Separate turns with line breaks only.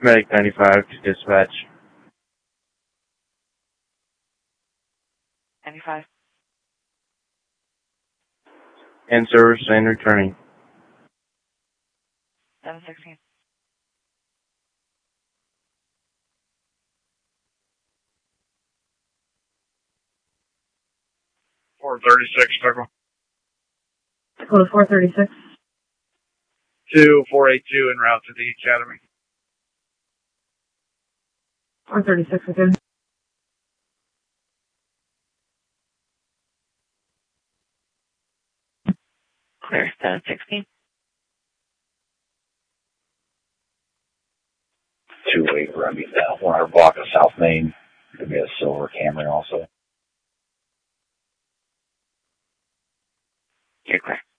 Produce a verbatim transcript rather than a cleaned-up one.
Medic ninety-five to dispatch.
ninety-five.
In service and returning.
seven sixteen.
four thirty-six, Pickle.
Code four thirty-six.
two four eight two en route to the Academy.
four thirty-six again.
Clear, seven sixteen.
two eight, we're going to be down one hundred block of South Main. Could be a silver Camry also.
You're clear.